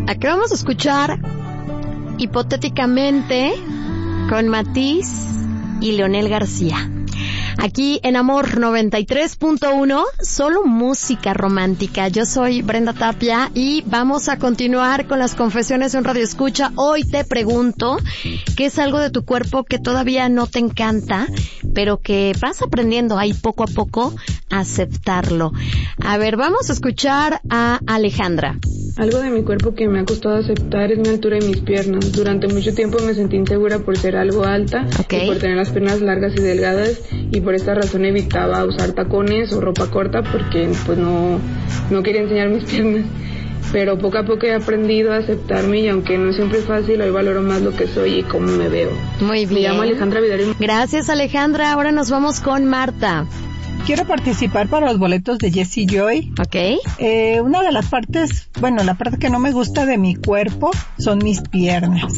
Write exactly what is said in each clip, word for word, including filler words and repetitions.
Aquí vamos a escuchar Hipotéticamente con Matiz y Leonel García. Aquí en Amor noventa y tres punto uno, solo música romántica. Yo soy Brenda Tapia y vamos a continuar con las confesiones de un radioescucha. Hoy te pregunto, ¿qué es algo de tu cuerpo que todavía no te encanta, pero que vas aprendiendo ahí poco a poco a aceptarlo? A ver, vamos a escuchar a Alejandra. Algo de mi cuerpo que me ha costado aceptar es mi altura y mis piernas. Durante mucho tiempo me sentí insegura por ser algo alta, okay, y por tener las piernas largas y delgadas, y por esta razón evitaba usar tacones o ropa corta porque pues no, no quería enseñar mis piernas. Pero poco a poco he aprendido a aceptarme y aunque no siempre es fácil, hoy valoro más lo que soy y cómo me veo. Muy bien. Me llamo Alejandra Vidal. Gracias, Alejandra. Ahora nos vamos con Marta. Quiero participar para los boletos de Jessie Joy. Ok. Eh, una de las partes, bueno, la parte que no me gusta de mi cuerpo son mis piernas.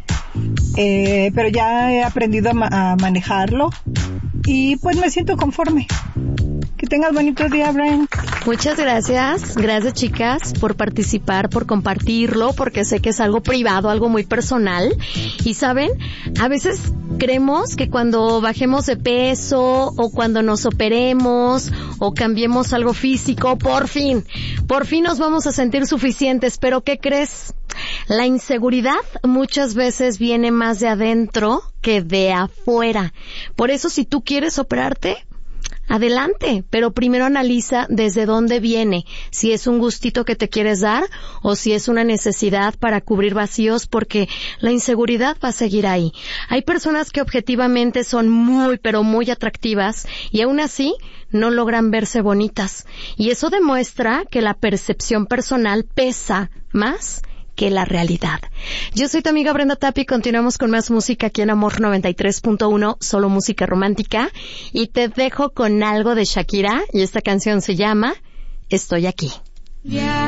Eh, pero ya he aprendido a, ma- a manejarlo y pues me siento conforme. Que tengas bonito día, Brian. Muchas gracias. Gracias, chicas, por participar, por compartirlo, porque sé que es algo privado, algo muy personal. Y saben, a veces creemos que cuando bajemos de peso o cuando nos operemos o cambiemos algo físico, por fin, por fin nos vamos a sentir suficientes. Pero ¿qué crees? La inseguridad muchas veces viene más de adentro que de afuera. Por eso, si tú quieres operarte, adelante, pero primero analiza desde dónde viene, si es un gustito que te quieres dar o si es una necesidad para cubrir vacíos, porque la inseguridad va a seguir ahí. Hay personas que objetivamente son muy, pero muy atractivas y aún así no logran verse bonitas. Y eso demuestra que la percepción personal pesa más que la realidad. Yo soy tu amiga Brenda Tapia y continuamos con más música aquí en Amor noventa y tres punto uno, solo música romántica, y te dejo con algo de Shakira y esta canción se llama Estoy aquí. Yeah.